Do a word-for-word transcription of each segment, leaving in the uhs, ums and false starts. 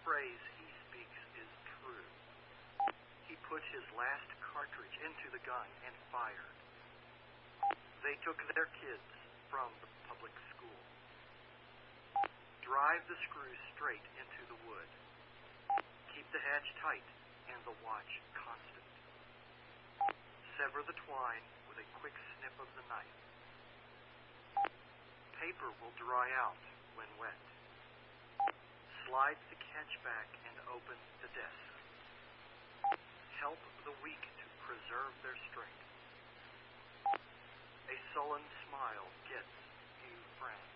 phrase he speaks is true. He put his last cartridge into the gun and fired. They took their kids from the public school. Drive the screws straight into the wood. Keep the hatch tight and the watch constant. Sever the twine with a quick snip of the knife. Paper will dry out when wet. Slide the catch back and open the desk. Help the weak to preserve their strength. A sullen smile gets few friends.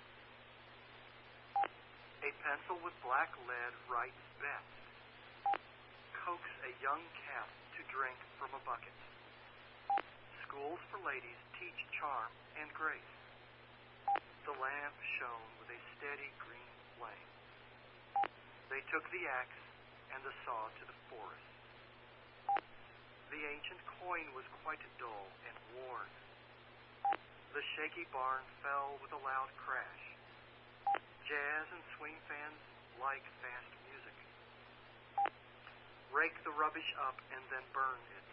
A pencil with black lead writes best. Coax a young calf to drink from a bucket. Schools for ladies teach charm and grace. The lamp shone with a steady green flame. They took the axe and the saw to the forest. The ancient coin was quite dull and worn. The shaky barn fell with a loud crash. Jazz and swing fans like fast music. Rake the rubbish up and then burn it.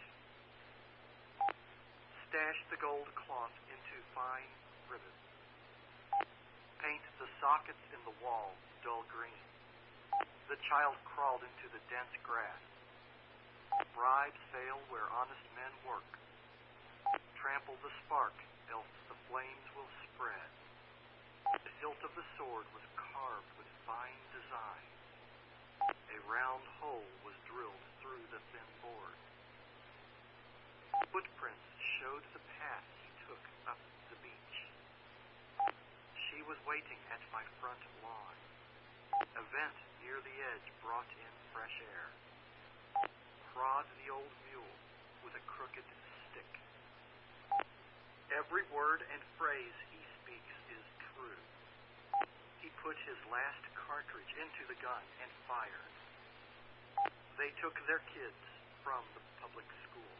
Stash the gold cloth into fine ribbons. Paint the sockets in the wall dull green. The child crawled into the dense grass. Bribes fail where honest men work. Trample the spark, else the flames will spread. The hilt of the sword was carved with fine design. A round hole was drilled through the thin board. Footprints showed the path he took up the beach. She was waiting at my front lawn. A vent near the edge brought in fresh air. Prod the old mule with a crooked stick. Every word and phrase he speaks is true. He put his last cartridge into the gun and fired. They took their kids from the public school.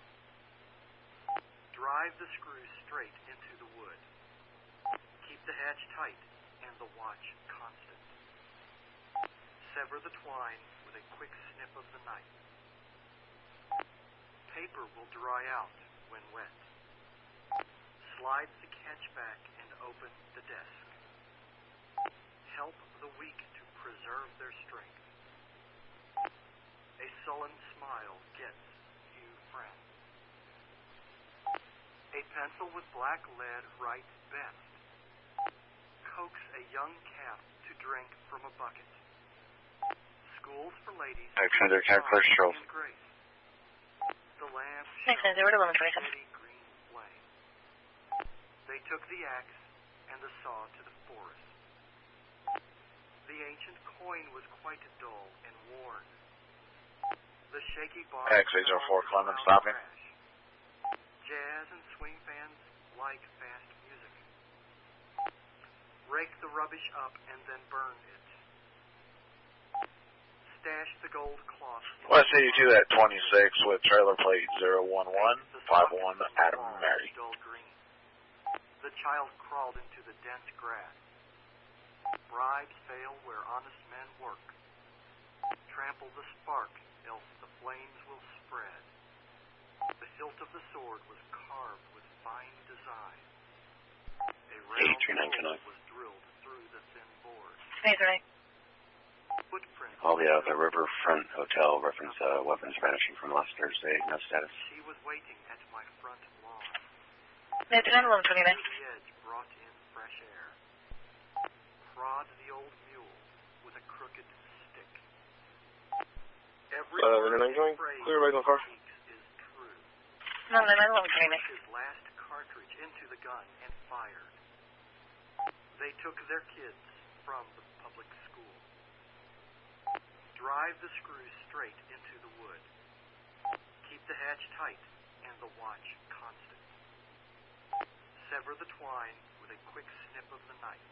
Drive the screws straight into the wood. Keep the hatch tight and the watch constant. Sever the twine with a quick snip of the knife. Paper will dry out when wet. Slide the catch back and open the desk. Help the weak to preserve their strength. A sullen smile gets few friends. A pencil with black lead writes best. Coax a young calf to drink from a bucket. Schools for ladies. Alexander, Cat First Show. The lamp Alexander, zero to one twenty-seven. steady green flame. They took the axe and the saw to the forest. The ancient coin was quite dull and worn. The shaky bar. X eight zero four Clement stopping. Jazz and swing fans like fast music. Rake the rubbish up and then burn it. Stash the gold cloth. West eighty-two at twenty-six with trailer plate zero one one five one Adam Mary. Dull green. The child crawled into the dense grass. Bribes fail where honest men work. Trample the spark, else the flames will spread. The hilt of the sword was carved with fine design. A round hole was drilled through the thin board. That's right. Footprints. Oh yeah, the Riverfront Hotel reference uh, weapons vanishing from last Thursday. No status. She was waiting at my front lawn. That's eleven twenty-nine. The edge brought in fresh air. Prod the old mule with a crooked stick. Every Uh, word I'm going. and phrase Clear right on the car. he speaks is true. No, no, no, eleven He twenty-nine. put his last cartridge into the gun and fired. They took their kids from the public school. Drive the screws straight into the wood. Keep the hatch tight and the watch constant. Sever the twine with a quick snip of the knife.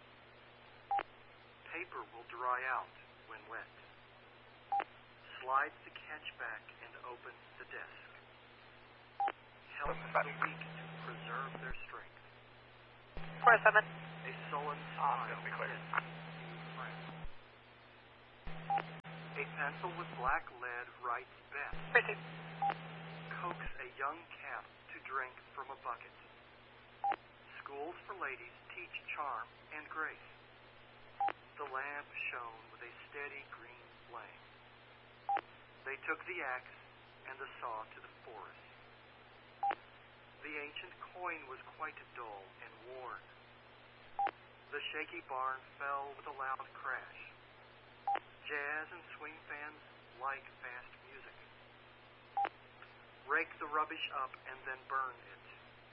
Paper will dry out when wet. Slide the catch back and open the desk. Help the weak to preserve their strength. Four seven. A sullen smile. gonna be clear. A A pencil with black lead writes best. Proceed. Coax a young calf to drink from a bucket. Schools for ladies teach charm and grace. The lamp shone with a steady green flame. They took the axe and the saw to the forest. The ancient coin was quite dull and worn. The shaky barn fell with a loud crash. Jazz and swing fans like fast music. Rake the rubbish up and then burn it.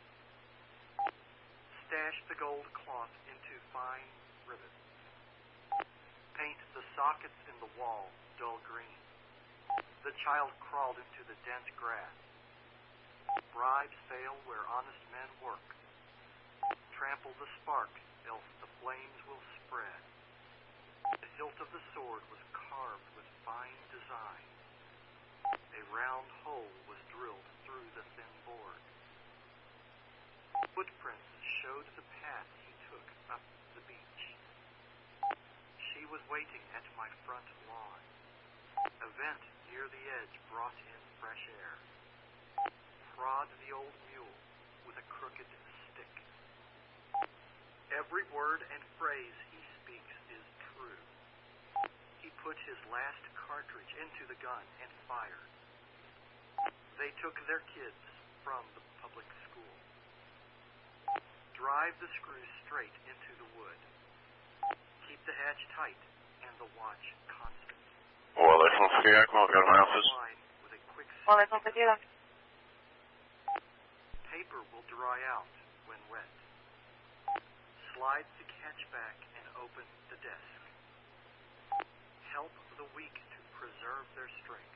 Stash the gold cloth into fine ribbon. Paint the sockets in the wall dull green. The child crawled into the dense grass. Bribes fail where honest men work. Trample the spark, else the flames will spread. The hilt of the sword was carved with fine design. A round hole was drilled through the thin board. Footprints showed the path he took up the beach. She was waiting at my front lawn. A vent near the edge brought in fresh air. Prod the old mule with a crooked stick. Every word and phrase he speaks is true. He put his last cartridge into the gun and fired. They took their kids from the public school. Drive the screw straight into the wood. Keep the hatch tight and the watch constant. Well, they from Fiat, come on, go to my office. Line with a quick Well, that's not the deal. Paper will dry out when wet. Slide the catch back and open the desk. Help the weak to preserve their strength.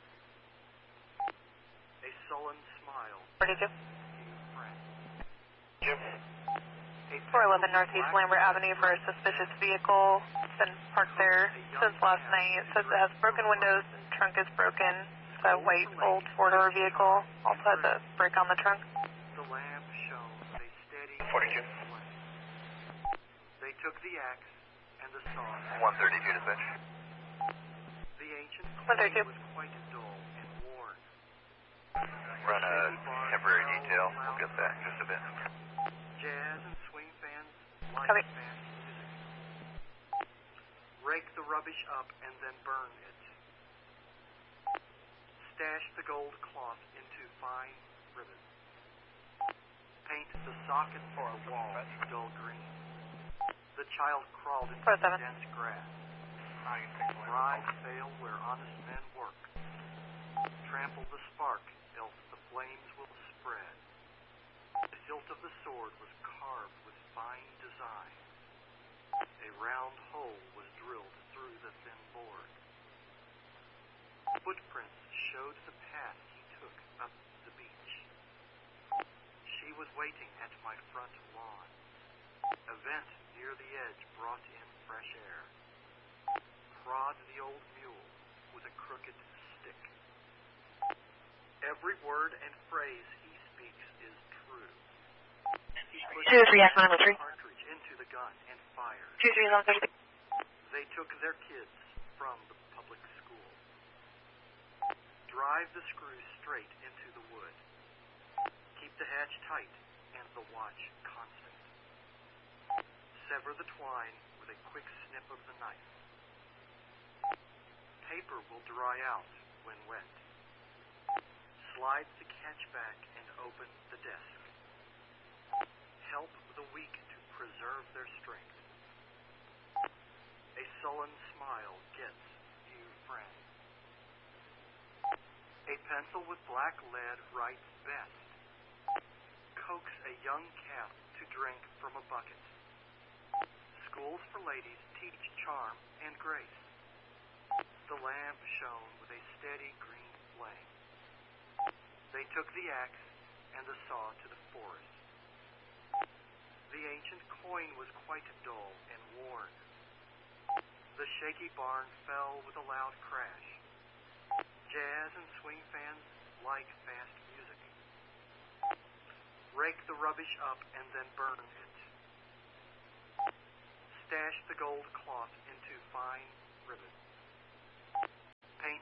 A sullen smile. forty-two. You friend. Jim. A four eleven pencil Northeast black Lambert Avenue for a suspicious vehicle. It's been parked there since last night. It says it has broken windows and trunk is broken. It's a white old four-door vehicle. Also has a break on the trunk. The lamp shone with a steady forty-two. flame. They took the axe and the saw. one thirty-two dispatch. The ancient one thirty-two. coin was quite dull and worn. Run a temporary detail. We'll get that in just a bit. Jazz and swing fans like Copy. fast music. Rake the rubbish up and then burn it. Stash the gold cloth into fine ribbon. Paint the socket for a wall dull green. The child crawled into four the seven. dense grass. Bribes fail where honest men work. Trample the spark, else the flames will spread. The hilt of the sword was carved with fine design. A round hole was drilled through the thin board. Footprints showed the path he took up the beach. She was waiting at my front lawn. A vent near the edge brought in fresh air. Prod the old mule with a crooked stick. Every word and phrase he speaks is true. He put Two three his X nine one three. cartridge into the gun and fired. Two three zone thirty. They took their kids from the public school. Drive the screw straight into the wood. Keep the hatch tight and the watch constant. Sever the twine with a quick snip of the knife. Paper will dry out when wet. Slide the catch back and open the desk. Help the weak to preserve their strength. A sullen smile gets you friend. A pencil with black lead writes best. Coax a young calf to drink from a bucket. Schools for ladies teach charm and grace. The lamp shone with a steady green flame. They took the axe and the saw to the forest. The ancient coin was quite dull and worn. The shaky barn fell with a loud crash. Jazz and swing fans like fast music. Rake the rubbish up and then burn it. Stash the gold cloth into fine ribbon. Paint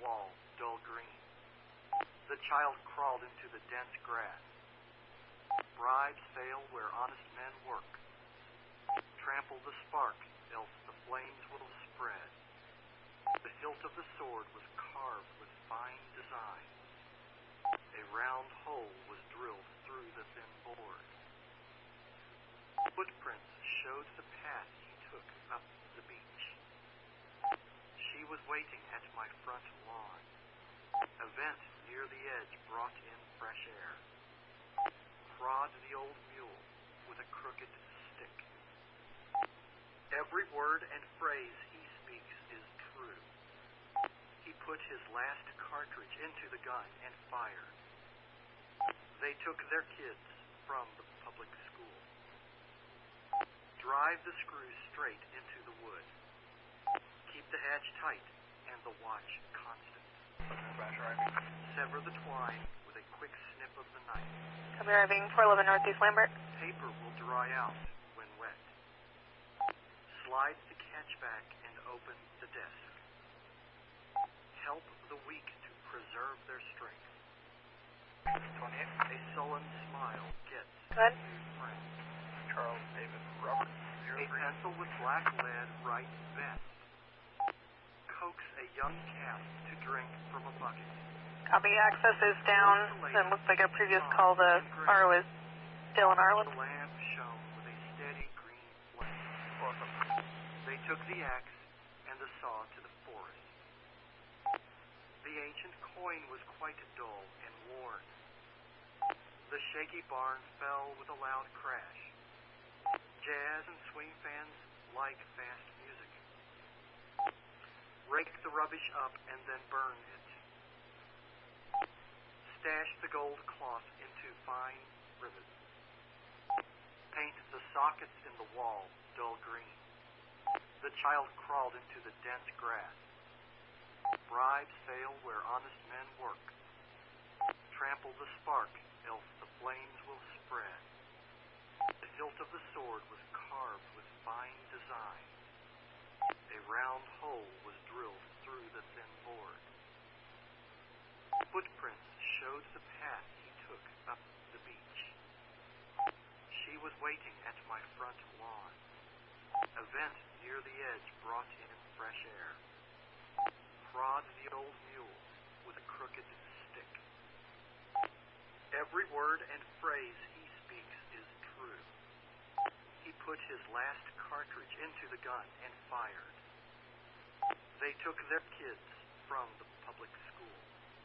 wall dull green. The child crawled into the dense grass. Bribes fail where honest men work. Trample the spark, else the flames will spread. The hilt of the sword was carved with fine design. A round hole was drilled through the thin board. Footprints showed the path he took up the beach. She was waiting at my front lawn. A vent near the edge brought in fresh air. Prod the old mule with a crooked stick. Every word and phrase he speaks is true. He put his last cartridge into the gun and fired. They took their kids from the public school. Drive the screws straight into the wood. Keep the hatch tight and the watch constant. Sever the twine with a quick snip of the knife. Copy arriving four eleven Northeast Lambert. Paper will dry out when wet. Slide the catch back and open the desk. Help the weak to preserve their strength. A sullen smile gets Go ahead. new friends. Charles David Robert. A pencil with black lead writes best. Coax a young calf to drink from a bucket. Copy. Access is down. It looks like our previous call, the R O is still in Ireland. The lamp shone with a steady green flame. They took the axe and the saw to the forest. The ancient coin was quite dull and worn. The shaky barn fell with a loud crash. Jazz and swing fans like fast music. Rake the rubbish up and then burn it. Stash the gold cloth into fine rivets. Paint the sockets in the wall dull green. The child crawled into the dense grass. Bribes fail where honest men work. Trample the spark, else the flames will spread. The hilt of the sword was carved with fine design. A round hole was drilled through the thin board. Footprints showed the path he took up the beach. She was waiting at my front lawn. A vent near the edge brought in fresh air. Prod the old mule with a crooked stick. Every word and phrase he speaks is true. He put his last cartridge into the gun and fired. They took their kids from the public school.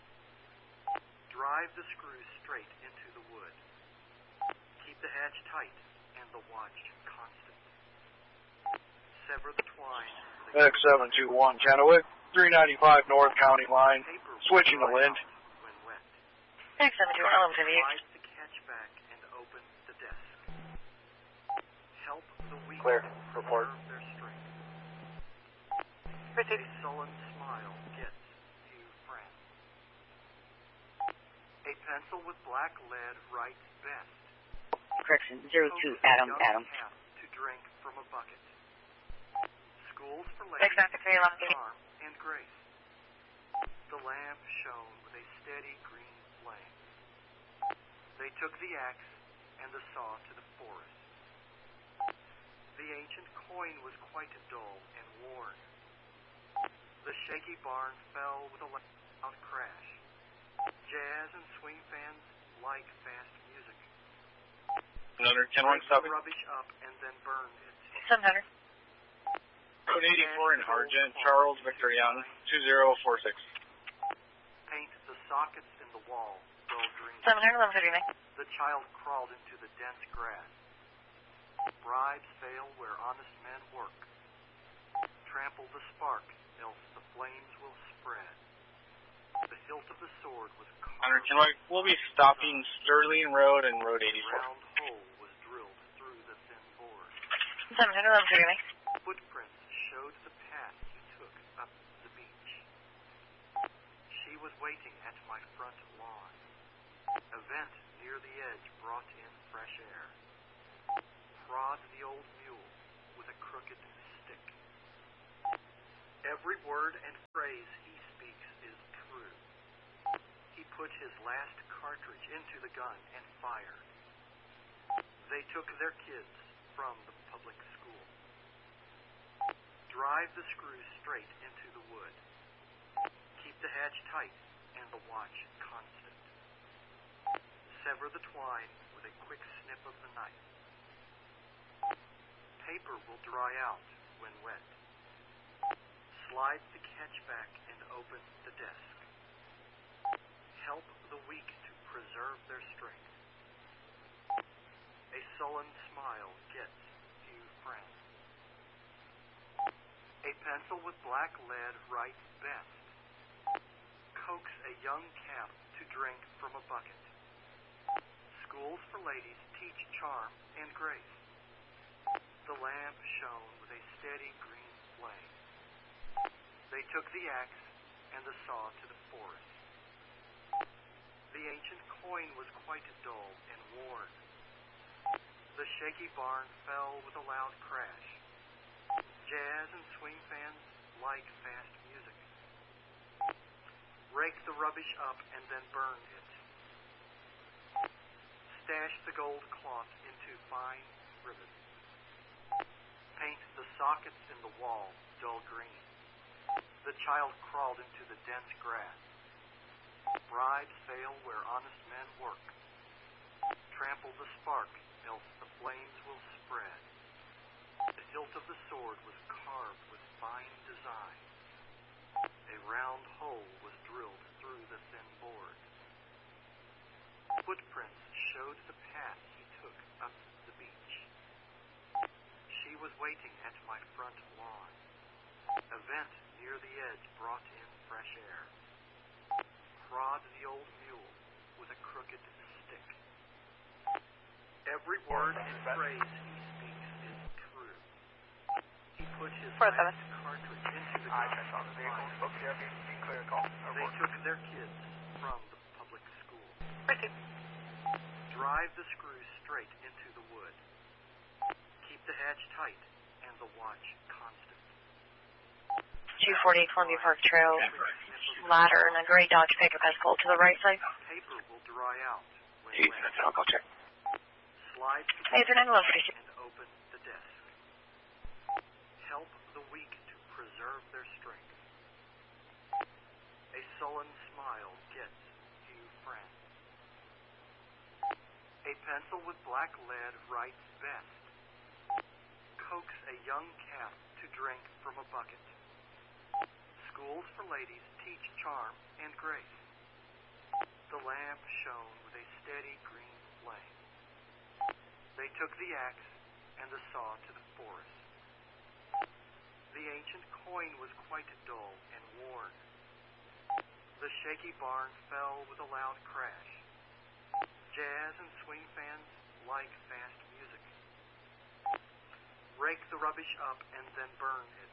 Drive the screws straight into the wood. Keep the hatch tight and the watch constant. Sever the twine. X seven two one Kennewick, three ninety-five North County Line, switching to Lind. When wet. X seven two one Eleven Slide the catch back and open the desk. Help the weak Clear. to Report. preserve their strength. Proceed. A sullen smile gets few friends. A pencil with black lead writes best. Correction, zero two, Coax a Adam, young Adam. calf to drink from a bucket. Schools for Six ladies, nine three eleven. charm and grace. The lamp shone with a steady green flame. They took the axe and the saw to the forest. The ancient coin was quite dull and worn. The shaky barn fell with a loud crash. Jazz and swing fans like fast music. Another Kennewick Break the stopping. rubbish up and then burn it. seven hundred. Code eighty-four in Argent, Charles Victor Young, two zero four six. Paint the sockets in the wall dull green. seven hundred eleven thirty-nine. The child crawled into the dense grass. Bribes fail where honest men work. Trample the spark, else the flames will spread. The hilt of the sword was Under carved. Kennewick, we'll be stopping Sterling Road and Road A eighty-four. round hole was drilled through the thin board. seven hundred eleven thirty-nine. Footprints showed the path he took up the beach. She was waiting at my front lawn. A vent near the edge brought in fresh air. Prod the old mule with a crooked stick. Every word and phrase he speaks is He put his last cartridge into the gun and fired. They took their kids from the public school. Drive the screws straight into the wood. Keep the hatch tight and the watch constant. Sever the twine with a quick snip of the knife. Paper will dry out when wet. Slide the catch back and open the desk. Help the weak to preserve their strength. A sullen smile gets few friends. A pencil with black lead writes best. Coax a young calf to drink from a bucket. Schools for ladies teach charm and grace. The lamp shone with a steady green flame. They took the axe and the saw to the forest. The ancient coin was quite dull and worn. The shaky barn fell with a loud crash. Jazz and swing fans like fast music. Rake the rubbish up and then burn it. Stash the gold cloth into fine ribbons. Paint the sockets in the wall dull green. The child crawled into the dense grass. Bribes fail where honest men work. Trample the spark, else the flames will spread. The hilt of the sword was carved with fine design. A round hole was drilled through the thin board. Footprints showed the path he took up the beach. She was waiting at my front lawn. A vent near the edge brought in fresh air. Prod the old mule with a crooked stick. Every word and phrase he speaks is true. He put his last cartridge into the gun. They took their kids from the public school. Drive the screws straight into the wood. Keep the hatch tight and the watch constant. two forty Columbia Park Trail, ladder, and a gray Dodge pickup has pulled to the right side. Paper will dry out when He's wet. in the I'll check. Slide the Hey, it's an and envelope. open the desk. Help the weak to preserve their strength. A sullen smile gets few friends. A pencil with black lead writes best. Coax a young calf to drink from a bucket. Schools for ladies teach charm and grace. The lamp shone with a steady green flame. They took the axe and the saw to the forest. The ancient coin was quite dull and worn. The shaky barn fell with a loud crash. Jazz and swing fans like fast music. Rake the rubbish up and then burn it.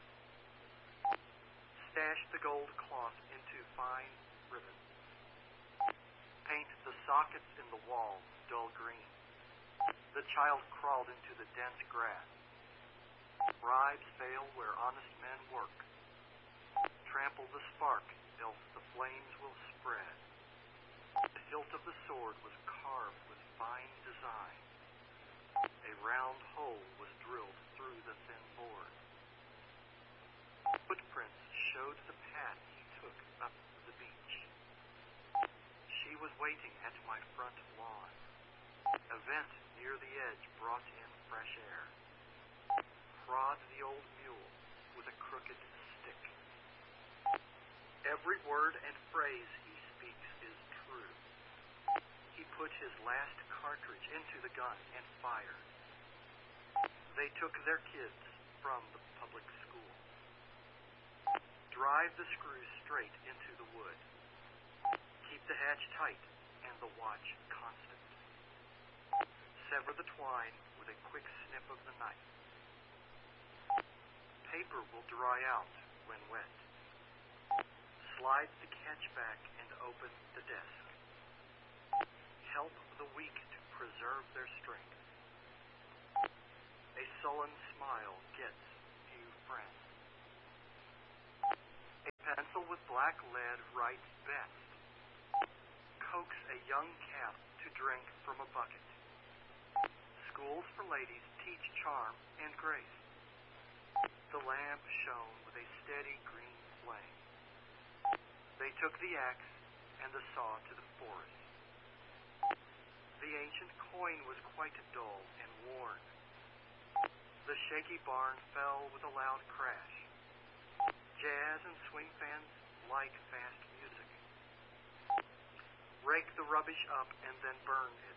Stash the gold cloth into fine ribbons. Paint the sockets in the wall dull green. The child crawled into the dense grass. Bribes fail where honest men work. Trample the spark, else the flames will spread. The hilt of the sword was carved with fine design. A round hole was drilled through the thin board. Footprints showed the path he took up the beach. She was waiting at my front lawn. A vent near the edge brought in fresh air. Prod the old mule with a crooked stick. Every word and phrase he speaks is true. He put his last cartridge into the gun and fired. They took their kids from the public school. Drive the screws straight into the wood. Keep the hatch tight and the watch constant. Sever the twine with a quick snip of the knife. Paper will dry out when wet. Slide the catch back and open the desk. Help the weak to preserve their strength. A sullen smile gets few friends. A pencil with black lead writes best. coax a young calf to drink from a bucket. Schools for ladies teach charm and grace. The lamp shone with a steady green flame. They took the axe and the saw to the forest. The ancient coin was quite dull and worn. The shaky barn fell with a loud crash. Jazz and swing fans like fast music. Rake the rubbish up and then burn it.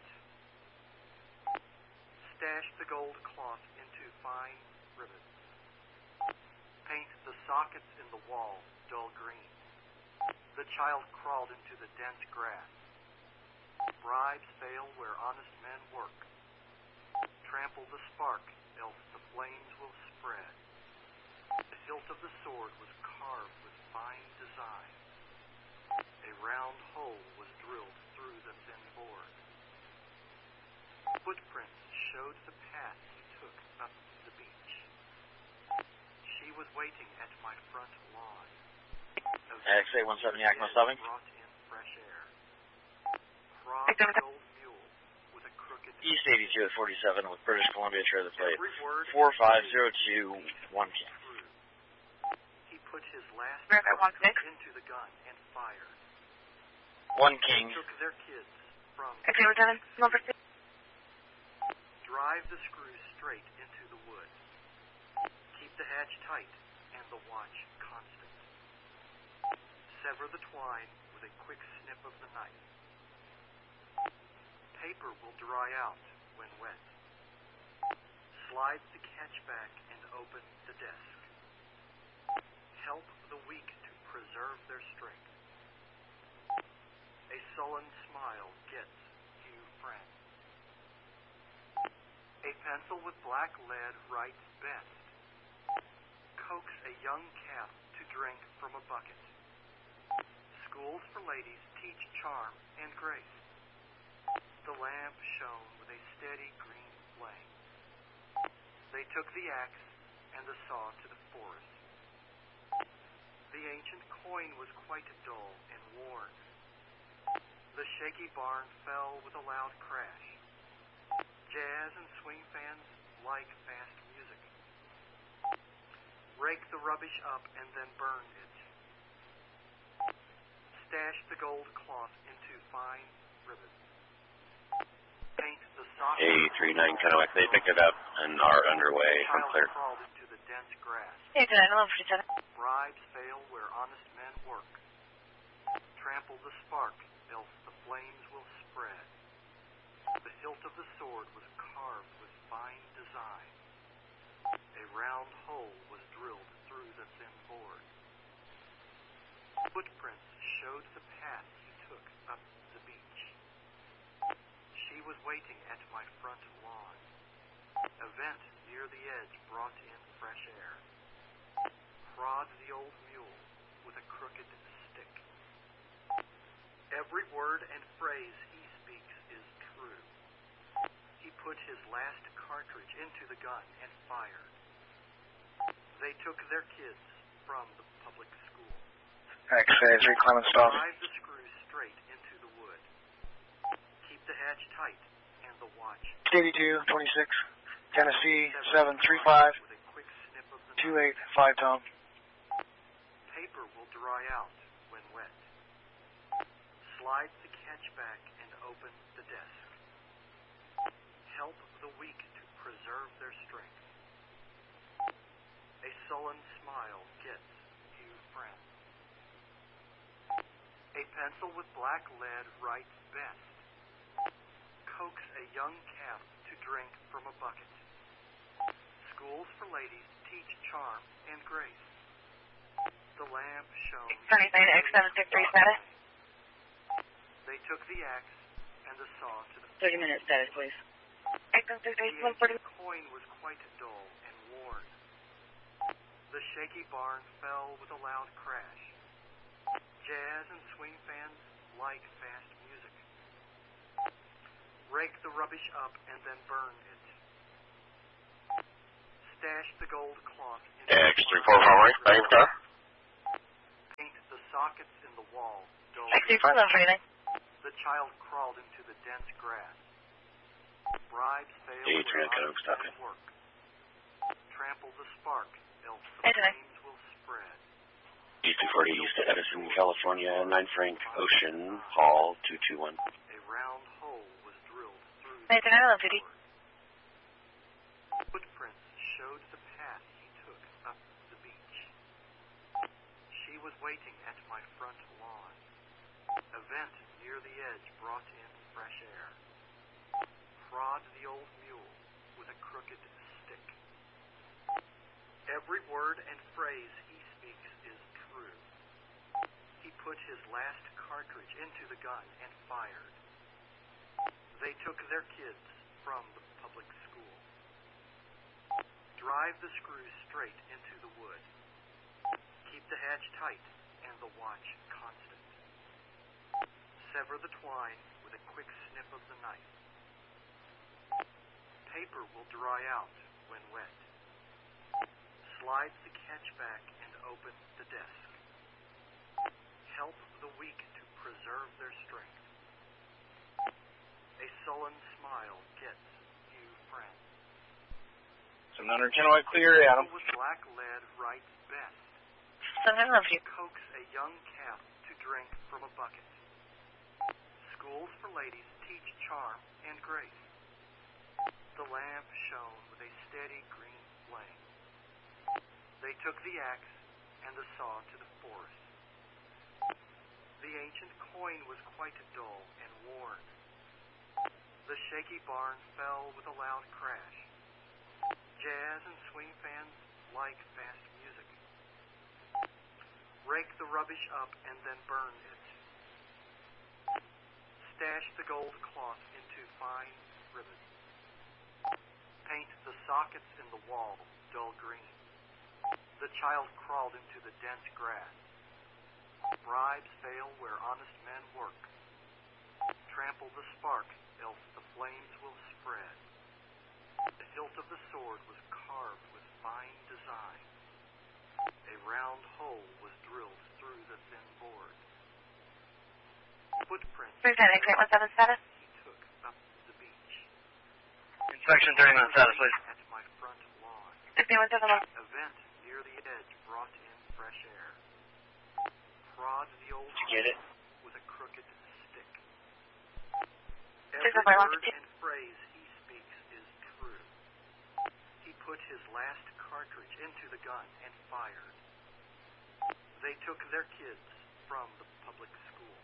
Stash the gold cloth into fine ribbons. Paint the sockets in the wall dull green. The child crawled into the dense grass. Bribes fail where honest men work. Trample the spark, else the flames will spread. The hilt of the sword was carved with fine design. A round hole was drilled through the thin board. Footprints showed the path he took up the beach. She was waiting at my front lawn. X eight one seven Yakima stopping. Brought in fresh air. Frog old mule with a crooked East eighty-two at forty-seven with British Columbia trailer plate Every word four five zero two one King. true. He put his last America one six. into the gun and fired. One King. Took their kids from Okay, Lieutenant. Number six. drive the screws straight into the wood. Keep the hatch tight and the watch constant. Sever the twine with a quick snip of the knife. Paper will dry out when wet. Slide the catch back and open the desk. Help the weak to preserve their strength. A sullen smile gets few friends. A pencil with black lead writes best. Coax a young calf to drink from a bucket. Schools for ladies teach charm and grace. The lamp shone with a steady green flame. They took the axe and the saw to the forest. The ancient coin was quite dull and worn. The shaky barn fell with a loud crash. Jazz and swing fans like fast music. Rake the rubbish up and then burn it. Stash the gold cloth into fine ribbons. Paint the socket. A three nine Kennewick, they picked it up and are underway from Child clear. crawled into the dense grass. Hey, Lieutenant. Number fifty-seven. Bribes fail where honest men work. Trample the spark, else the flames will spread. The hilt of the sword was carved with fine design. A round hole was drilled through the thin board. Footprints showed the path he took up the beach. She was waiting at my front lawn. A vent near the edge brought in fresh air. Prod the old mule with a crooked stick. Every word and phrase he speaks is true. He put his last cartridge into the gun and fired. They took their kids from the public school. X A three Clement stop. Drive the screws straight into the wood. Keep the hatch tight and the watch. eighty-two twenty-six, Tennessee seven three five With a quick snip of the two eight five Tom. Paper will dry out when wet. Slide the catch back and open the desk. Help the weak to preserve their strength. A sullen smile gets few friends. A pencil with black lead writes best. Coax a young calf to drink from a bucket. Schools for ladies teach charm and grace. The lamp shone. Sunny Side X seven six three status. They took the axe and the saw to the thirty minute status, please. X seven six three one forty. The coin was quite dull and worn. The shaky barn fell with a loud crash. Jazz and swing fans like fast music. Rake the rubbish up and then burn it. Stash the gold cloth in X three four four, same car. Paint the sockets in the wall dull. X three four, level thirty-nine. The child crawled into the dense grass. Bribes fail Hey, where Trent, honest stop men it. work. Trample the spark, else the Hey, Trent. flames will spread. East two forty, east of Edison, California, nine Frank Ocean, Hall two two one. A round hole was drilled through Hey, the Trent, duty. footprints showed the path he took up the beach. She was waiting at my front lawn. A vent near the edge brought in fresh air. Prod the old mule with a crooked stick. Every word and phrase he speaks is true. He put his last cartridge into the gun and fired. They took their kids from the public school. Drive the screw straight into the wood. Keep the hatch tight and the watch constant. Sever the twine with a quick snip of the knife. Paper will dry out when wet. Slide the catch back and open the desk. Help the weak to preserve their strength. A sullen smile gets few friends. seven hundred Kennewick clear, Adam. With black lead writes best. seven hundred you. Coax a young calf to drink from a bucket. Schools for ladies teach charm and grace. The lamp shone with a steady green flame. They took the axe and the saw to the forest. The ancient coin was quite dull and worn. The shaky barn fell with a loud crash. Jazz and swing fans like fast music. Rake the rubbish up and then burn it. Stash the gold cloth into fine ribbons. Paint the sockets in the wall dull green. The child crawled into the dense grass. Bribes fail where honest men work. Trample the spark, else the flames will spread. The hilt of the sword was carved with fine design. A round hole was drilled through the thin board. Footprints Where's that? X eight one seven status? he took up the beach. Inspection thirty-nine status, please. At my front lawn. X eight one seven one. A vent near the edge brought in fresh air. Prod the old Did you get it? with a crooked stick. Six Every oh five one word fifty. and phrase he speaks is true. He put his last cartridge into the gun and fired. They took their kids from the public school.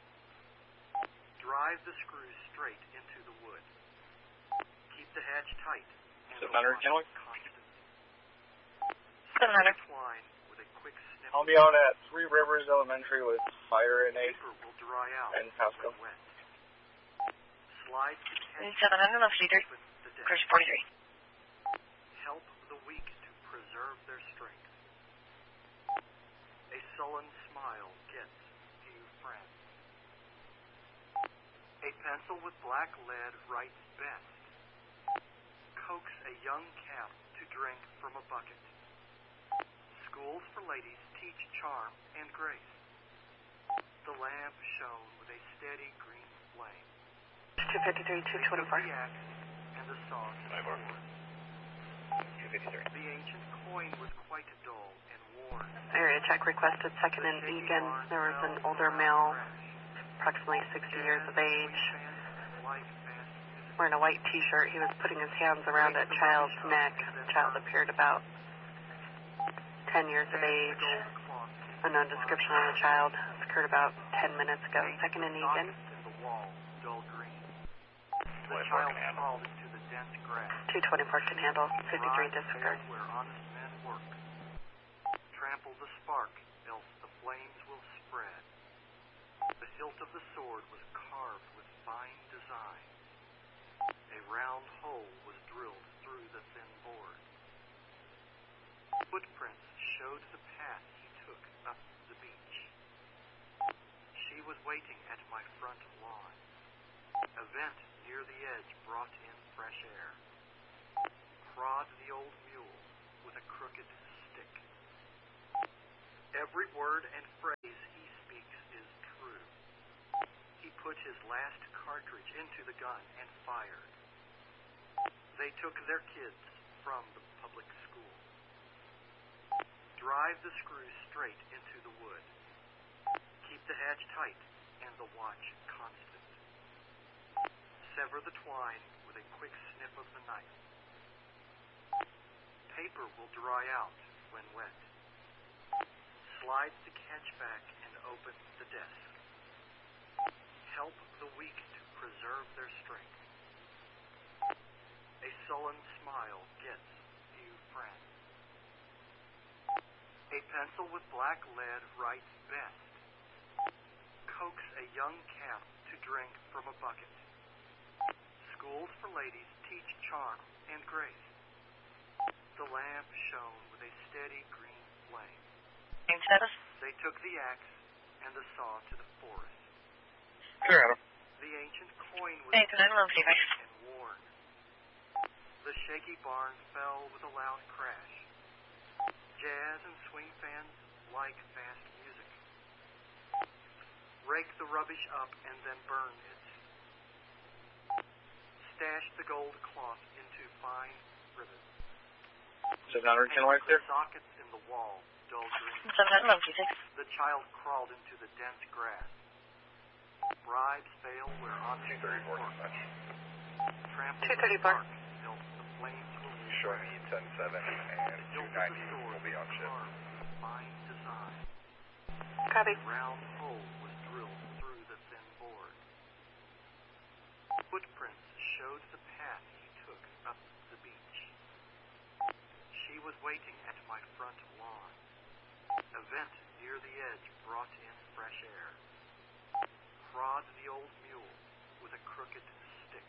Drive the screw straight into the wood. Keep the hatch tight and the seven hundred watch Kennewick. constant. seven hundred. Twine with a quick snip. I'll be out at Three Rivers Elementary with fire and eight. Paper will dry out And Pasco. when wet. Slide the catch seven hundred on fifty-three. open the deck. Cruise forty-three. Help the weak to preserve their strength. A sullen smile gets few friends. A pencil with black lead writes best. Coax a young calf to drink from a bucket. Schools for ladies teach charm and grace. The lamp shone with a steady green flame. two fifty-three, two twenty-four. The axe and the saw to the board. two fifty-three. The ancient coin was quite dull and worn. Area check requested second in Egan. There was an older male, approximately sixty years of age, wearing a white t-shirt. He was putting his hands around a child's neck. The child appeared about ten years of age. Unknown description on the child. This occurred about ten minutes ago. Second in Egan. The child crawled into the dense grass. two twenty-four can handle. fifty-three disregard. Where honest men work. Trample the spark, else the flames will spread. The hilt of the sword was carved with fine design. A round hole was drilled through the thin board. Footprints showed the path he took up the beach. She was waiting at my front lawn. A vent near the edge brought in fresh air. Prod the old mule with a crooked stick. Every word and phrase he speaks is true. He put his last cartridge into the gun and fired. They took their kids from the public school. Drive the screw straight into the wood. Keep the hatch tight and the watch constant. Sever the twine with a quick snip of the knife. Paper will dry out when wet. Slide the catch back and open the desk. Help the weak to preserve their strength. A sullen smile gets few friends. A pencil with black lead writes best. Coax a young calf to drink from a bucket. Schools for ladies teach charm and grace. The lamp shone with a steady green flame. They took the axe and the saw to the forest. Clear, Adam. The ancient coin was Nathan, I love you. and worn. The shaky barn fell with a loud crash. Jazz and swing fans like fast music. Rake the rubbish up and then burn it. Stash the gold cloth into fine ribbons. seven hundred ten white there. The sockets in the wall dull green. seven one six. The child crawled into the dense grass. Bribes fail where honest men work. Trample two thirty-four. the spark till the flames will Show me ten seven and two ninety will be on ship. Fine design. Copy. A round hole was drilled through the thin board. Footprints showed the path he took up the beach. She was waiting at my front lawn. A vent near the edge brought in fresh air. Prod the old mule with a crooked stick.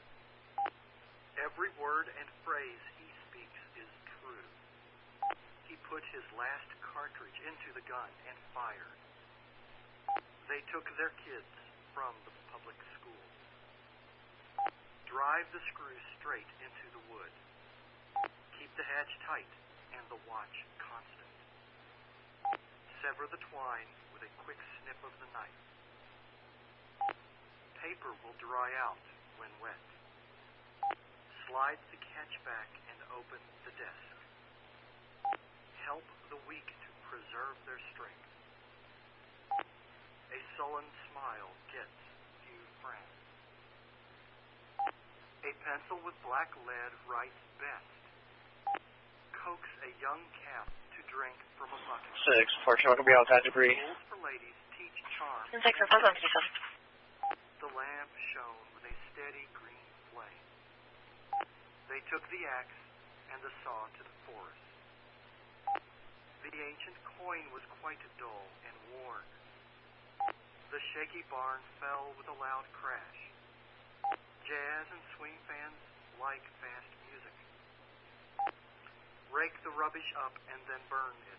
Every word and phrase he speaks is true. He put his last cartridge into the gun and fired. They took their kids from the public school. Drive the screw straight into the wood. Keep the hatch tight and the watch constant. Sever the twine with a quick snip of the knife. Paper will dry out when wet. Slide the catch back and open the desk. Help the weak to preserve their strength. A sullen smile gets few friends. A pencil with black lead writes best. Coax a young calf to drink from a bucket. Six. Portion will be outside debris. Schools for ladies teach charm. six and seven one seven. The lamp shone with a steady green flame. They took the axe and the saw to the forest. The ancient coin was quite dull and worn. The shaky barn fell with a loud crash. Jazz and swing fans like fast music. Rake the rubbish up and then burn it.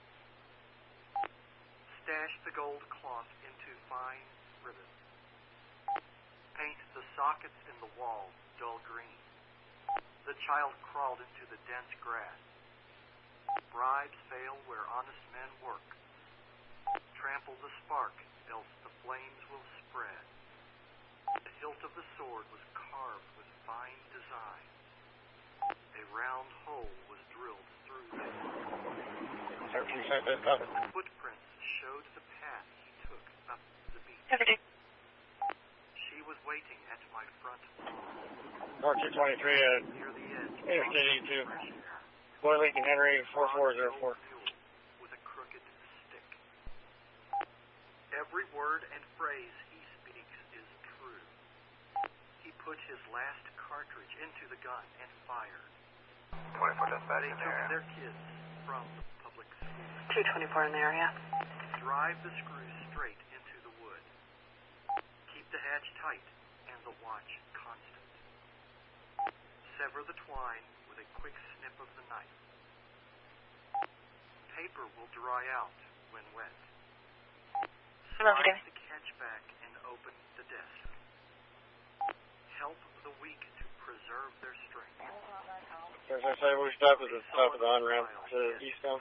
Stash the gold cloth into fine ribbons. Paint the sockets in the wall dull green. The child crawled into the dense grass. Bribes fail where honest men work. Trample the spark, else the flames will spread. The hilt of the sword was carved with fine design. A round hole was drilled through it. thirteen seconds. Cover. Footprints showed the path he took up the beach. Everything. She was waiting at my front lawn. North two twenty-three at Near the edge. Interstate eighty-two. Fresh air. Boy Lincoln Henry four four zero four. With a crooked stick. Every word and phrase he speaks is true. He put his last cartridge into the gun and fired. twenty-four dispatch They in took there. their kids from the public school. two twenty-four in the area. Drive the screw straight into the wood. Keep the hatch tight and the watch constant. Sever the twine with a quick snip of the knife. Paper will dry out when wet. Love you. Slide the catch back and open the desk. Help the weak to preserve their strength. As I say, we stop at the top of the on-ramp to eastbound.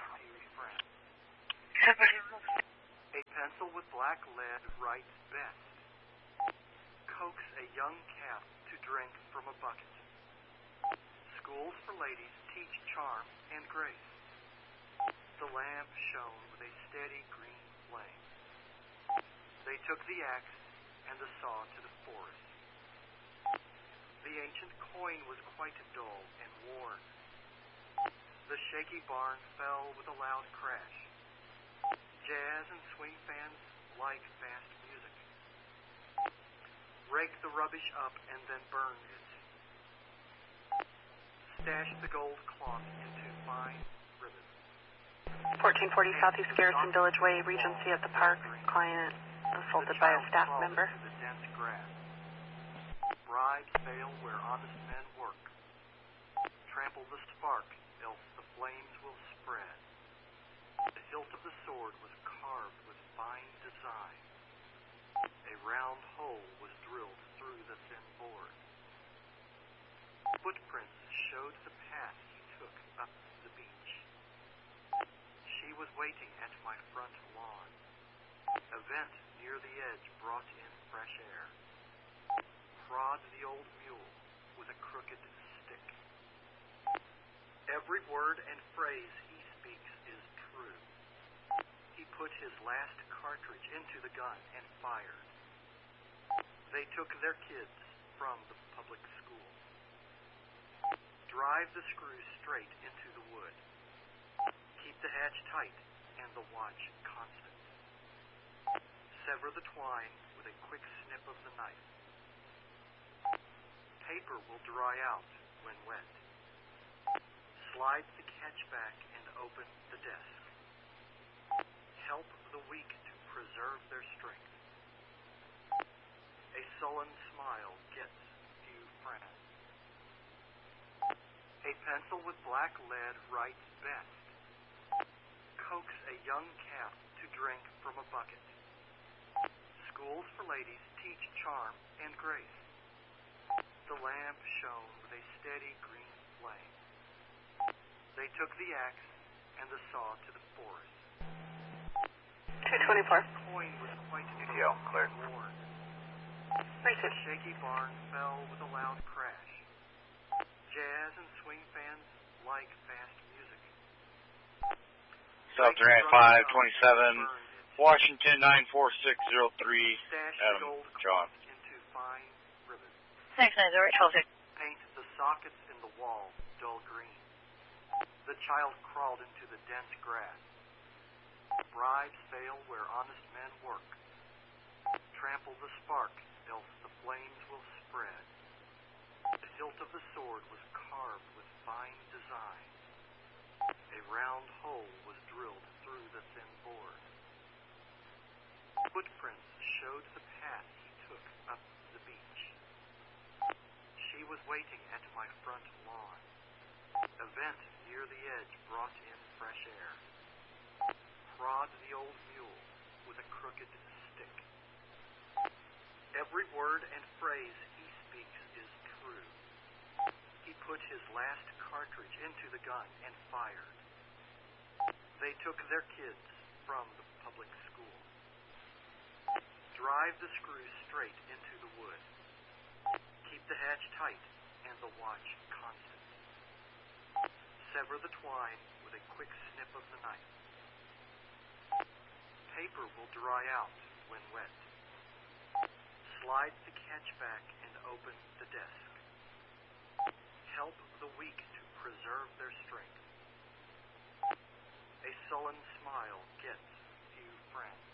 Seven. A pencil with black lead writes best. Coax a young calf to drink from a bucket. Schools for ladies teach charm and grace. The lamp shone with a steady green flame. They took the axe and the saw to the forest. The ancient coin was quite dull and worn. The shaky barn fell with a loud crash. Jazz and swing fans like fast music. Rake the rubbish up and then burn it. Stash the gold cloth into fine ribbons. fourteen forty Southeast Garrison Village Way, Regency at the Park. Client assaulted by a staff member. The dense grass. Bribes fail where honest men work. Trample the spark, else the flames will spread. The hilt of the sword was carved with fine design. A round hole was drilled through the thin board. Footprints showed the path he took up the beach. She was waiting at my front lawn. A vent near the edge brought in fresh air. Prod the old mule with a crooked stick. Every word and phrase he speaks is true. He put his last cartridge into the gun and fired. They took their kids from the public school. Drive the screw straight into the wood. Keep the hatch tight and the watch constant. Sever the twine with a quick snip of the knife. Paper will dry out when wet. Slide the catch back and open the desk. Help the weak to preserve their strength. A sullen smile gets few friends. A pencil with black lead writes best. Coax a young calf to drink from a bucket. Schools for ladies teach charm and grace. The lamp shone with a steady green flame. They took the axe and the saw to the forest. two twenty-four. The coin was quite U T L, clear. worn. Right, The shaky barn fell with a loud crash. Jazz and swing fans like fast music. South Durant five twenty-seven, Washington nine four six zero three, Stash Adam, the gold John. cloth into fine ribbons. six nine zero eight twelve six. Paint the sockets in the wall dull green. The child crawled into the dense grass. Bribes fail where honest men work. Trample the spark, else the flames will spread. The hilt of the sword was carved with fine design. A round hole was drilled through the thin board. Footprints showed the path he took up the beach. She was waiting at my front lawn. A vent near the edge brought in fresh air. Prod the old mule with a crooked stick. Every word and phrase he speaks is true. He put his last cartridge into the gun and fired. They took their kids from the public school. Drive the screw straight into the wood. Keep the hatch tight and the watch constant. Sever the twine with a quick snip of the knife. Paper will dry out when wet. Slide the catch back and open the desk. Help the weak to preserve their strength. A sullen smile gets few friends.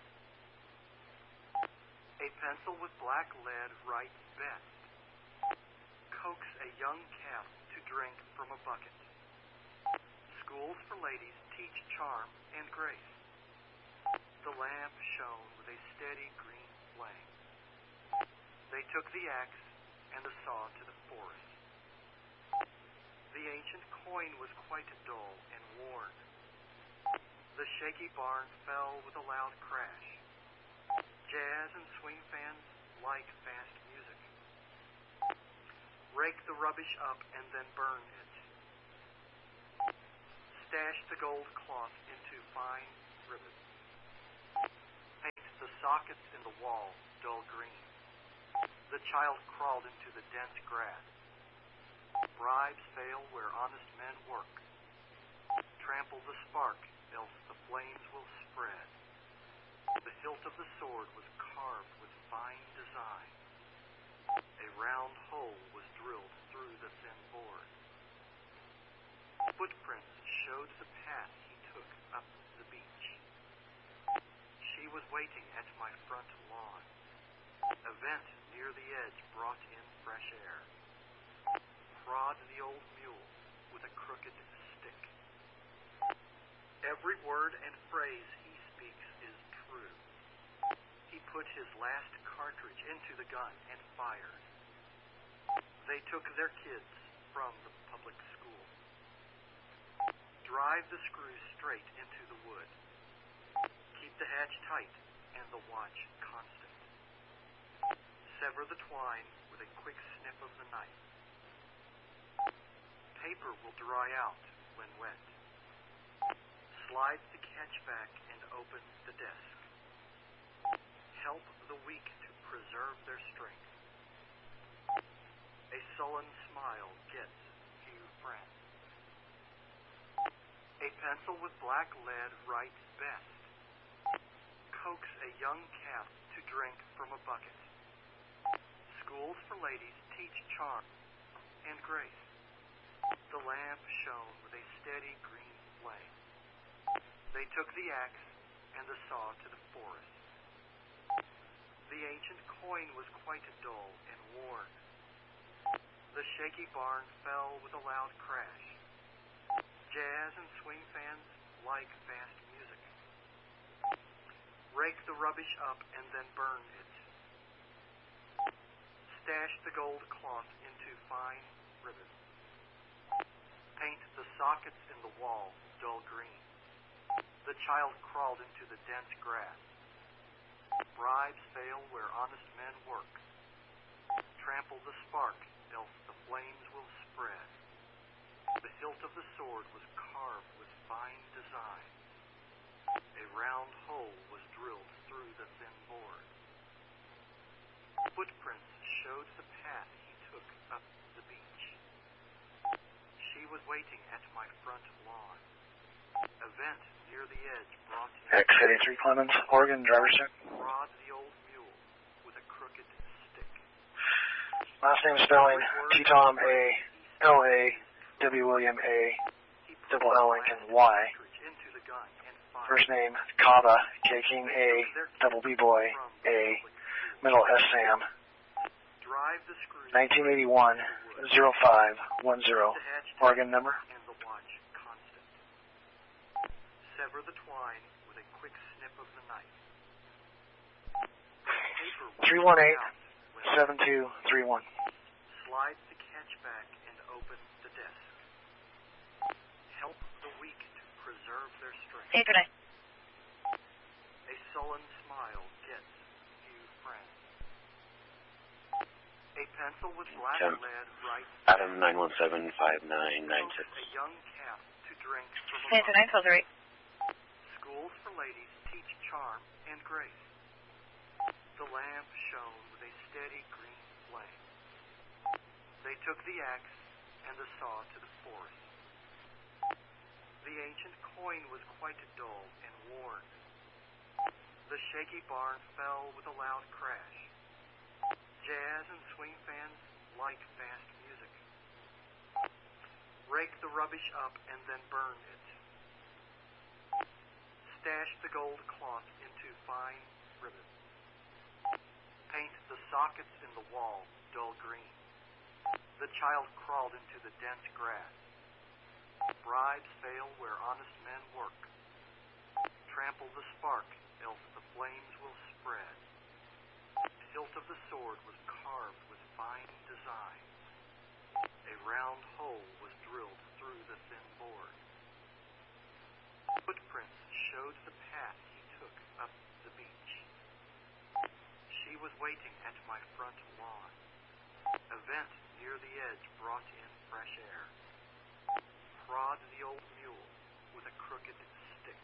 A pencil with black lead writes best. Coax a young calf to drink from a bucket. Schools for ladies teach charm and grace. The lamp shone with a steady green flame. They took the axe and the saw to the forest. The ancient coin was quite dull and worn. The shaky barn fell with a loud crash. Jazz and swing fans like fast music. Rake the rubbish up and then burn it. Stash the gold cloth into fine ribbons. Paint the sockets in the wall dull green. The child crawled into the dense grass. Bribes fail where honest men work. Trample the spark, else the flames will spread. The hilt of the sword was carved with fine design. A round hole was drilled through the thin board. Footprints showed the path he took up the beach. She was waiting at my front lawn. A vent near the edge brought in fresh air. Prod the old mule with a crooked stick. Every word and phrase he speaks is true. He put his last cartridge into the gun and fired. They took their kids from the public school. Drive the screws straight into the wood. Keep the hatch tight and the watch constant. Sever the twine with a quick snip of the knife. Paper will dry out when wet. Slide the catch back and open the desk. Help the weak to preserve their strength. A sullen smile gets few friends. A pencil with black lead writes best. Coax a young calf to drink from a bucket. Schools for ladies teach charm and grace. The lamp shone with a steady green flame. They took the axe and the saw to the forest. The ancient coin was quite dull and worn. The shaky barn fell with a loud crash. Jazz and swing fans like fast music. Rake the rubbish up and then burn it. Stash the gold cloth into fine ribbons. Paint the sockets in the wall dull green. The child crawled into the dense grass. Bribes fail where honest men work. Trample the spark, else the flames will spread. The hilt of the sword was carved with fine design. A round hole was drilled through the thin board. Footprints showed the path he took up the beach. She was waiting at my front lawn. A vent near the edge brought in X eighty-three Clemens, Oregon, driver's check. Prod the old mule with a crooked stick. Last name spelling T Tom A L A W William A double L Lincoln Y. First name Kava K King A double B Boy A middle S Sam. nineteen eighty-one oh five one oh. Oregon number. Sever the twine with a quick snip of the knife. three one eight seven two three one. Slide the catch back and open the desk. Help the weak to preserve their strength. Hey, good night. A sullen smile gets few friends. A pencil with black Tim. lead writes Adam nine one seven five nine nine six. a young calf to drink from a Hey, bucket. nine twelve three. Schools for ladies teach charm and grace. The lamp shone with a steady green flame. They took the axe and the saw to the forest. The ancient coin was quite dull and worn. The shaky barn fell with a loud crash. Jazz and swing fans like fast music. Rake the rubbish up and then burn it. Stash the gold cloth into fine ribbons. Paint the sockets in the wall dull green. The child crawled into the dense grass. Bribes fail where honest men work. Trample the spark, else the flames will spread. The hilt of the sword was carved with fine design. A round hole was drilled through the thin board. Footprints showed the path he took up the beach. She was waiting at my front lawn. A vent near the edge brought in fresh air. Prod the old mule with a crooked stick.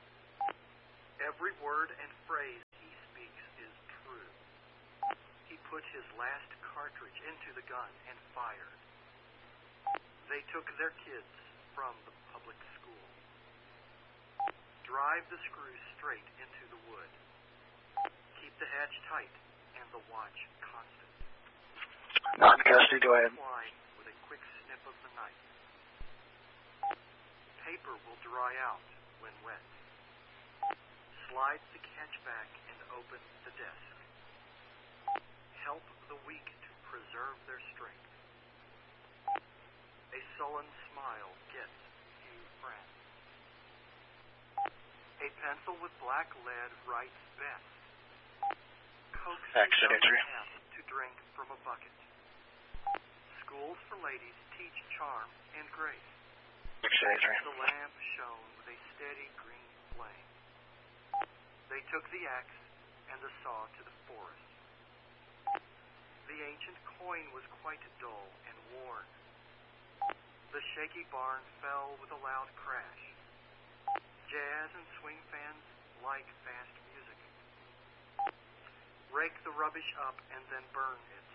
Every word and phrase he speaks is true. He put put his last cartridge into the gun and fired. They took their kids from the public school. Drive the screws straight into the wood. Keep the hatch tight and the watch constant. Not in custody, go ahead. Line with a quick snip of the knife. Paper will dry out when wet. Slide the catch back and open the desk. Help the weak to preserve their strength. A sullen smile gets few friends. A pencil with black lead writes best. Coax a young calf to drink from a bucket. Schools for ladies teach charm and grace. The lamp shone with a steady green flame. They took the axe and the saw to the forest. The ancient coin was quite dull and worn. The shaky barn fell with a loud crash. Jazz and swing fans like fast music. Rake the rubbish up and then burn it.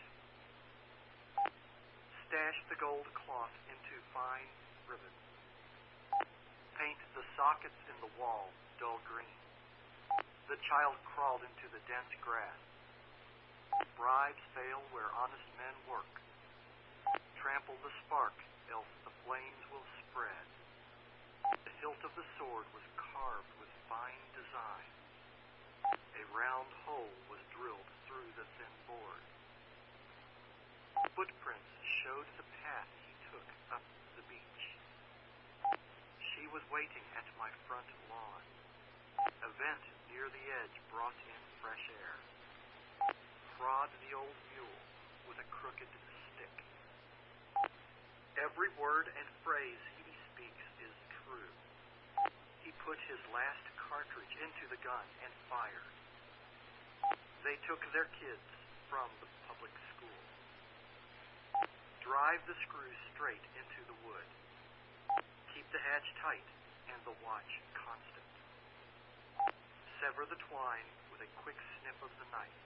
Stash the gold cloth into fine ribbons. Paint the sockets in the wall dull green. The child crawled into the dense grass. Bribes fail where honest men work. Trample the spark, else the flames will spread. The hilt of the sword was carved with fine design. A round hole was drilled through the thin board. Footprints showed the path he took up the beach. She was waiting at my front lawn. A vent near the edge brought in fresh air. Prod the old mule with a crooked stick. Every word and phrase he speaks is true. He put his last cartridge into the gun and fired. They took their kids from the public school. Drive the screws straight into the wood. Keep the hatch tight and the watch constant. Sever the twine with a quick snip of the knife.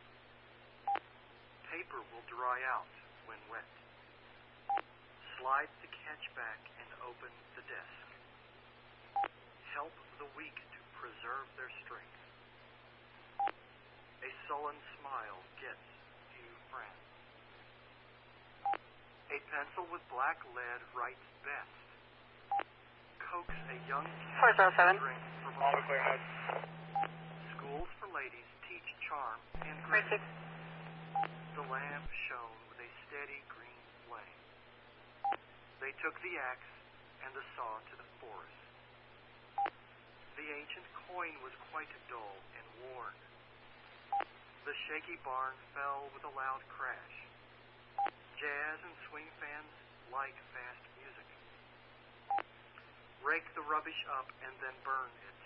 Paper will dry out when wet. Slide the catch back and open the desk. Help the weak to preserve their strength. A sullen smile gets few friends. A pencil with black lead writes best. Coax a young cat to drink from a bucket. Schools for ladies teach charm and grace. The lamp shone with a steady green flame. They took the axe and the saw to the forest. The ancient coin was quite dull and worn. The shaky barn fell with a loud crash. Jazz and swing fans like fast music. Rake the rubbish up and then burn it.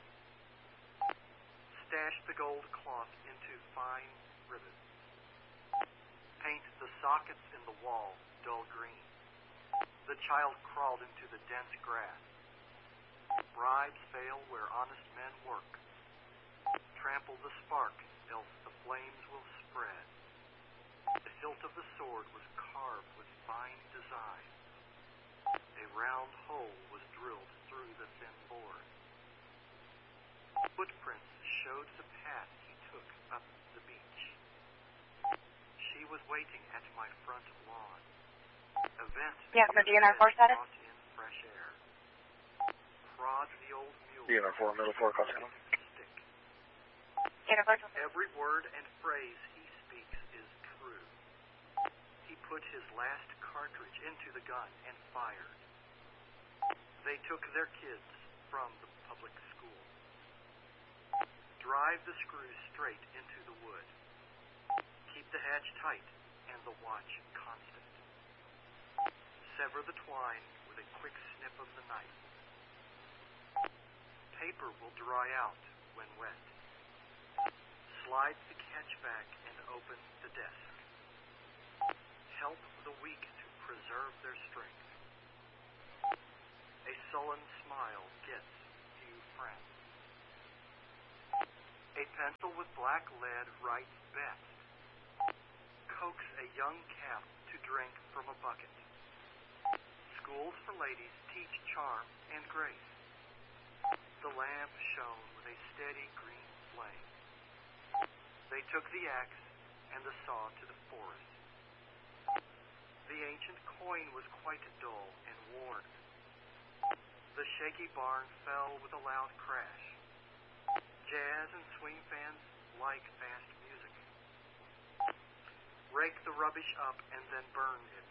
Stash the gold cloth into fine ribbons. Paint the sockets in the wall dull green. The child crawled into the dense grass. Bribes fail where honest men work. Trample the spark, else the flames will spread. The hilt of the sword was carved with fine design. A round hole was drilled through the thin board. Footprints showed the path he took up the beach. She was waiting at my front lawn. A vent Yeah, for D N R four status? brought in fresh air. Prod the old mule. D N R four, middle four, Costco. Stick. D N R four. Every word and phrase he speaks is true. He put his last cartridge into the gun and fired. They took their kids from the public school. Drive the screws straight into the wood. Keep the hatch tight and the watch constant. Sever the twine with a quick snip of the knife. Paper will dry out when wet. Slide the catch back and open the desk. Help the weak to preserve their strength. A sullen smile gets few friends. A pencil with black lead writes best. Coax a young calf to drink from a bucket. Schools for ladies teach charm and grace. The lamp shone with a steady green flame. They took the axe and the saw to the forest. The ancient coin was quite dull and worn. The shaky barn fell with a loud crash. Jazz and swing fans like fast music. Rake the rubbish up and then burn it.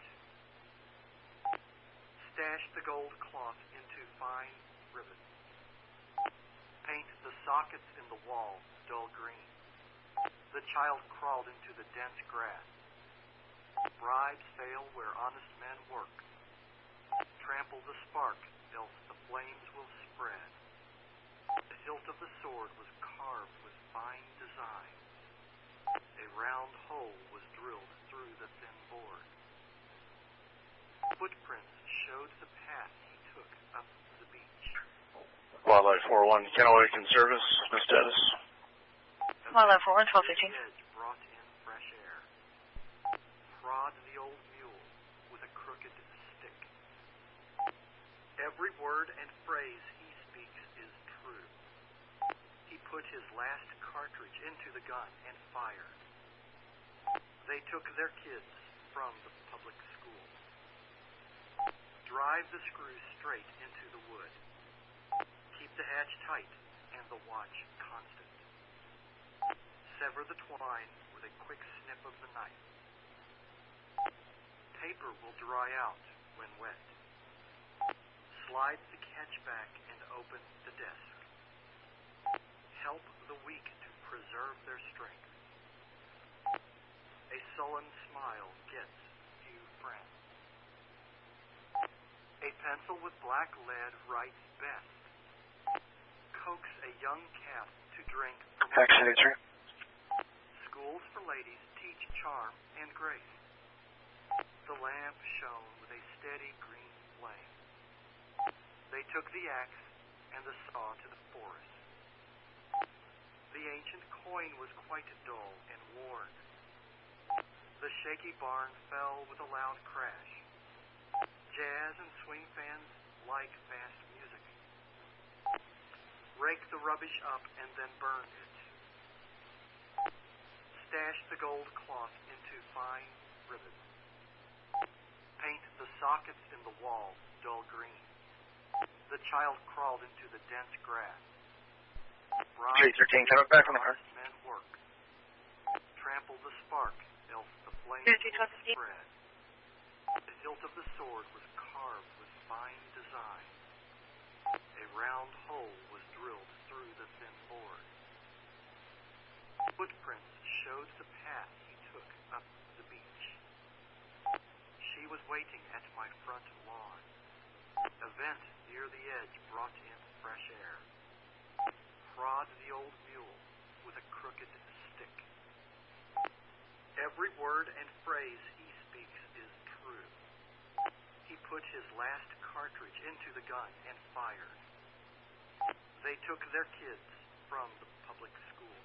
Stash the gold cloth into fine ribbons. Paint the sockets in the wall dull green. The child crawled into the dense grass. Bribes fail where honest men work. Trample the spark, else the flames will spread. The hilt of the sword was carved with fine designs. A round hole was drilled through the thin board. Footprints showed the path he took up the beach. Wildlife four one, Kennel Aiken Service, Miss Dennis. Wildlife four one, twelve fifteen. Edge brought in fresh air. Prod the old mule with a crooked stick. Every word and phrase he speaks is true. He put his last cartridge into the gun and fired. They took their kids from the public school. Drive the screw straight into the wood. Keep the hatch tight and the watch constant. Sever the twine with a quick snip of the knife. Paper will dry out when wet. Slide the catch back and open the desk. Help the weak to preserve their strength. A sullen smile gets few friends. A pencil with black lead writes best. Coax a young calf to drink from a Vaccinator. Schools for ladies teach charm and grace. The lamp shone with a steady green flame. They took the axe and the saw to the forest. The ancient coin was quite dull and worn. The shaky barn fell with a loud crash. Jazz and swing fans like fast music. Rake the rubbish up and then burn it. Stash the gold cloth into fine ribbons. Paint the sockets in the wall dull green. The child crawled into the dense grass. three thirteen, coming back from the car. Men work. Trample the spark, else the flames Fifty, will twenty. spread. The hilt of the sword was carved with fine design. A round hole was drilled through the thin board. Footprints showed the path he took up the beach. She was waiting at my front lawn. A vent near the edge brought in fresh air. Prod the old mule with a crooked stick. Every word and phrase he speaks is true. He put his last cartridge into the gun and fired. They took their kids from the public school.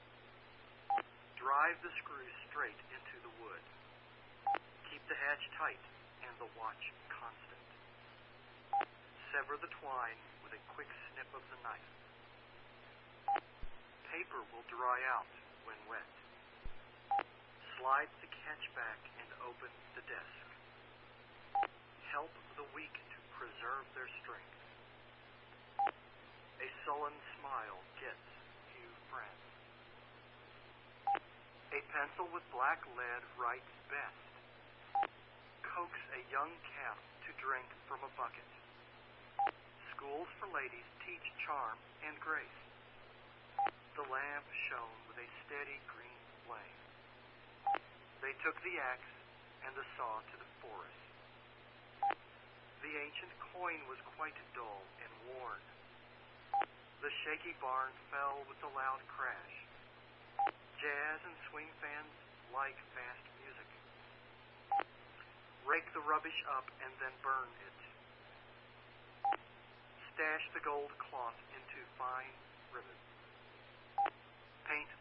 Drive the screw straight into the wood. Keep the hatch tight and the watch constant. Sever the twine with a quick snip of the knife. Paper will dry out when wet. Slide the catch back and open the desk. Help the weak to preserve their strength. A sullen smile gets few friends. A pencil with black lead writes best. Coax a young calf to drink from a bucket. Schools for ladies teach charm and grace. The lamp shone with a steady green flame. They took the axe and the saw to the forest. The ancient coin was quite dull and worn. The shaky barn fell with a loud crash. Jazz and swing fans like fast music. Rake the rubbish up and then burn it. Stash the gold cloth into fine ribbons. Paint